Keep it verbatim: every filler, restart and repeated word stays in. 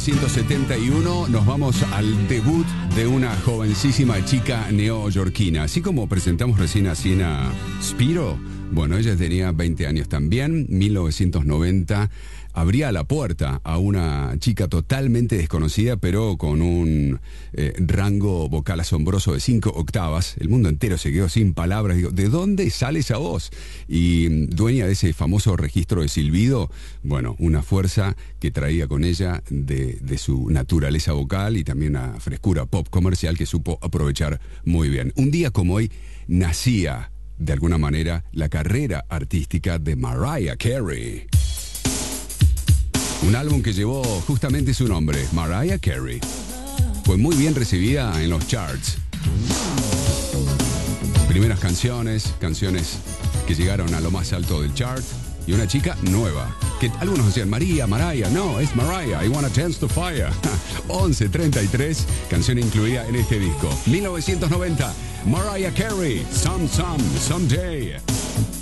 novecientos setenta y uno nos vamos al debut de una jovencísima chica neoyorquina. Así como presentamos recién a Sienna Spiro, bueno, ella tenía veinte años también. mil novecientos noventa abría la puerta a una chica totalmente desconocida, pero con un eh, rango vocal asombroso de cinco octavas. El mundo entero se quedó sin palabras. Digo, ¿de dónde sale esa voz? Y dueña de ese famoso registro de silbido, bueno, una fuerza que traía con ella de, de su naturaleza vocal y también una frescura pop comercial que supo aprovechar muy bien. Un día como hoy nacía, de alguna manera, la carrera artística de Mariah Carey. Un álbum que llevó justamente su nombre, Mariah Carey. Fue muy bien recibida en los charts. Primeras canciones, canciones que llegaron a lo más alto del chart. Y una chica nueva, que algunos decían, María, Mariah, no, es Mariah, I Wanna Dance to Fire. once treinta y tres, canción incluida en este disco. mil novecientos noventa, Mariah Carey, Some Some, Someday.